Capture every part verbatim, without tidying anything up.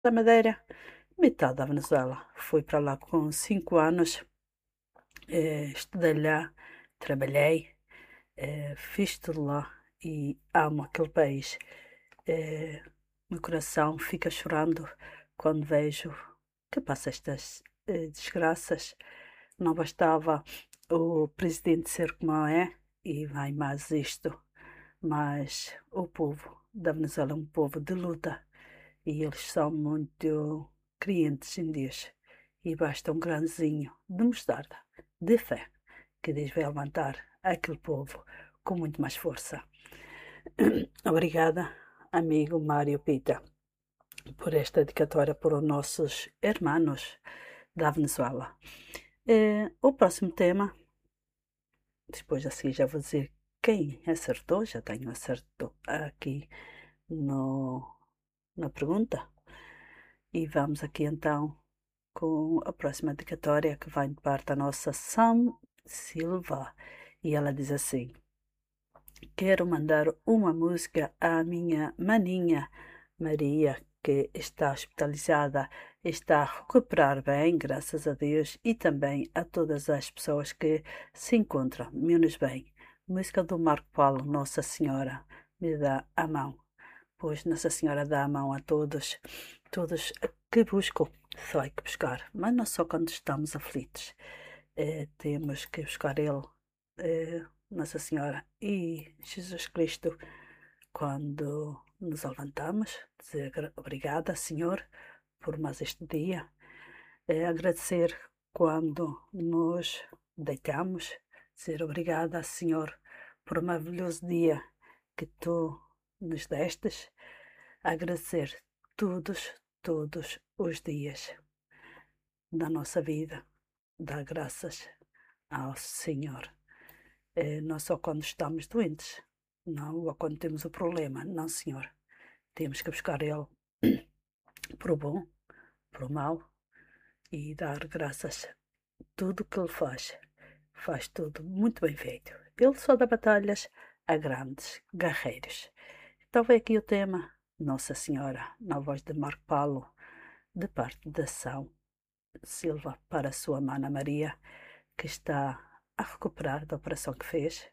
da Madeira, metade da Venezuela. Fui para lá com cinco anos, eh, estudei lá, trabalhei, eh, fiz tudo lá e amo aquele país. Eh, meu coração fica chorando quando vejo que passa estas eh, desgraças. Não bastava o presidente ser como é, e vai mais isto, mas o povo da Venezuela é um povo de luta e eles são muito crentes em Deus. E basta um grãozinho de mostarda, de fé, que Deus vai levantar aquele povo com muito mais força. Obrigada, amigo Mário Pita, por esta dedicatória para os nossos hermanos da Venezuela. Eh, o próximo tema, depois assim já vou dizer quem acertou, já tenho acerto aqui no, na pergunta. E vamos aqui então com a próxima dedicatória que vai de parte da nossa Sam Silva. E ela diz assim: quero mandar uma música à minha maninha Maria, que está hospitalizada, está a recuperar bem, graças a Deus, e também a todas as pessoas que se encontram menos bem. Música do Marco Paulo, Nossa Senhora, me dá a mão. Pois Nossa Senhora dá a mão a todos, todos que buscam, só hay que buscar, mas não só quando estamos aflitos. Eh, temos que buscar Ele, eh, Nossa Senhora e Jesus Cristo, quando nos levantamos, dizer obrigada, Senhor, por mais este dia. Eh, agradecer quando nos deitamos, dizer obrigada, Senhor, por um maravilhoso dia que Tu nos destes. Agradecer todos, todos os dias da nossa vida, dar graças ao Senhor. Eh, não só quando estamos doentes, não, ou quando temos o problema, não, Senhor. Temos que buscar Ele para o bom, para o mal e dar graças. Tudo que Ele faz, faz tudo muito bem feito. Ele só dá batalhas a grandes guerreiros. Então vem aqui o tema Nossa Senhora, na voz de Marco Paulo, de parte da São Silva para a sua mana Maria, que está a recuperar da operação que fez,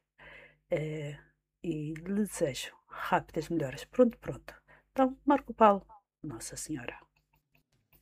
eh, e lhe desejo rápidas melhoras. Pronto, pronto. Então, Marco Paulo, Nossa Senhora.